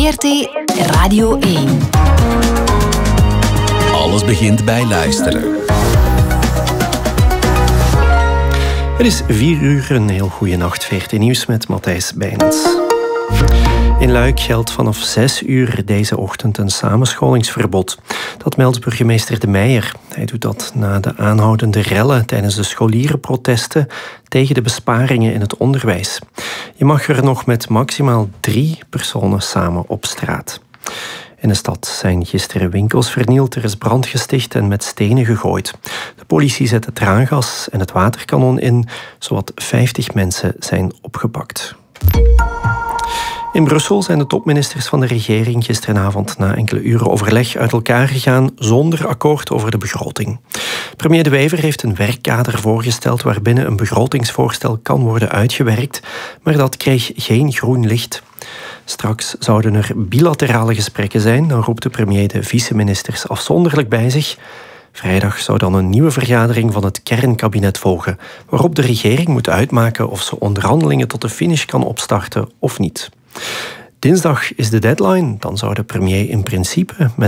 VRT Radio 1. Alles begint bij luisteren. Het is 4 uur, een heel goede nacht. VRT Nieuws met Matthijs Bijnens. In Luik geldt vanaf 6 uur deze ochtend een samenscholingsverbod. Dat meldt burgemeester De Meijer. Hij doet dat na de aanhoudende rellen tijdens de scholierenprotesten tegen de besparingen in het onderwijs. Je mag er nog met maximaal 3 personen samen op straat. In de stad zijn gisteren winkels vernield, er is brand gesticht en met stenen gegooid. De politie zette traangas en het waterkanon in. Zowat 50 mensen zijn opgepakt. In Brussel zijn de topministers van de regering gisteravond na enkele uren overleg uit elkaar gegaan zonder akkoord over de begroting. Premier De Wever heeft een werkkader voorgesteld waarbinnen een begrotingsvoorstel kan worden uitgewerkt, maar dat kreeg geen groen licht. Straks zouden er bilaterale gesprekken zijn, dan roept de premier de vice-ministers afzonderlijk bij zich. Vrijdag zou dan een nieuwe vergadering van het kernkabinet volgen, waarop de regering moet uitmaken of ze onderhandelingen tot de finish kan opstarten of niet. Dinsdag is de deadline, dan zou de premier in principe met